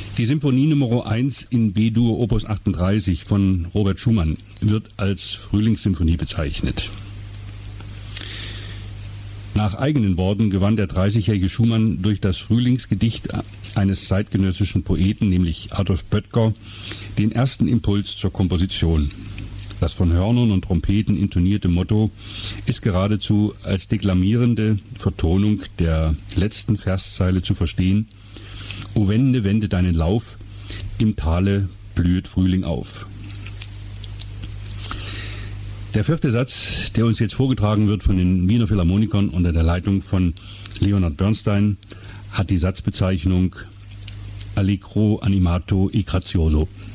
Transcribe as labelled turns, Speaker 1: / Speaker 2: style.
Speaker 1: Die Symphonie Nummer 1 in B-Dur Opus 38 von Robert Schumann wird als Frühlingssymphonie bezeichnet. Nach eigenen Worten gewann der 30-jährige Schumann durch das Frühlingsgedicht eines zeitgenössischen Poeten, nämlich Adolf Böttger, den ersten Impuls zur Komposition. Das von Hörnern und Trompeten intonierte Motto ist geradezu als deklamierende Vertonung der letzten Verszeile zu verstehen: O wende, wende deinen Lauf, im Tale blühet Frühling auf. Der vierte Satz, der uns jetzt vorgetragen wird von den Wiener Philharmonikern unter der Leitung von Leonard Bernstein, hat die Satzbezeichnung Allegro animato e grazioso.